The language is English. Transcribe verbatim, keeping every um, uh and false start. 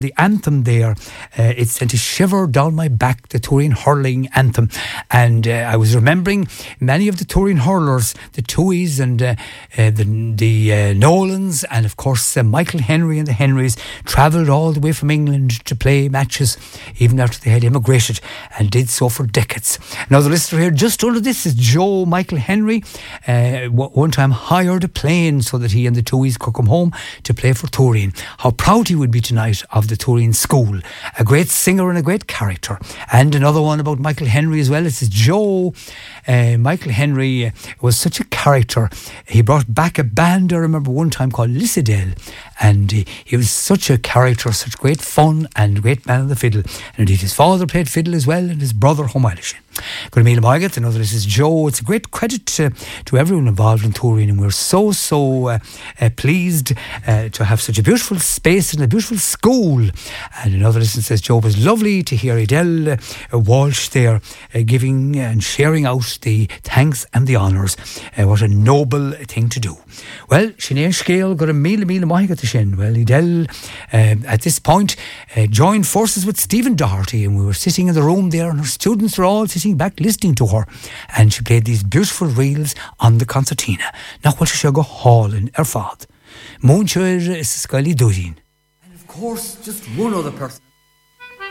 The anthem there, uh, it sent a shiver down my back, the Turin hurling anthem. And uh, I was remembering many of the Turin hurlers, the Tuies and uh, uh, the, the uh, Nolans, and of course uh, Michael Henry and the Henrys travelled all the way from England to play matches, even after they had immigrated, and did so for decades. Now the listener here just under this is Joe Michael Henry. Uh, one time hired a plane so that he and the Tuies could come home to play for Turin. How proud he would be tonight of the Turin School. A great singer and a great character. And another one about Michael Henry as well. It says Joe uh, Michael Henry uh, was such a character. He brought back a band I remember one time called Lissadell, and he, he was such a character, such great fun and great man on the fiddle. And indeed his father played fiddle as well, and his brother Humailish. Good meal Margaret. Another this is Joe. It's a great credit to, to everyone involved in Turin, and we're so so uh, uh, pleased uh, to have such a beautiful space and a beautiful school. And another listen says Joe, was lovely to hear Adele uh, Walsh there uh, giving and sharing out the thanks and the honours. Uh, what a noble thing to do. Well, Sinead Scale got a meal meal Margaret to Shin. Well, Adele uh, at this point uh, joined forces with Stephen Doherty, and we were sitting in the room there, and her students were all sitting back listening to her, and she played these beautiful reels on the concertina. Now what she go hall in Erfad. Muncher is Scully Dudin. And of course, just one other person.